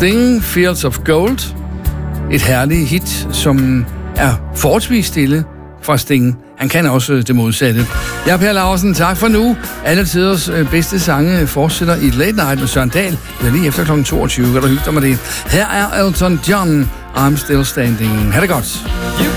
Sting, Fields of Gold. Et herligt hit, som er forholdsvis stille fra Sting. Han kan også det modsatte. Jeg er Per Laursen. Tak for nu. Alle tiders bedste sange fortsætter i Late Night med Søren Dahl. Det er lige efter kl. 22. Kan du hygge dig med det? Her er Elton John. I'm Still Standing. Ha' det godt.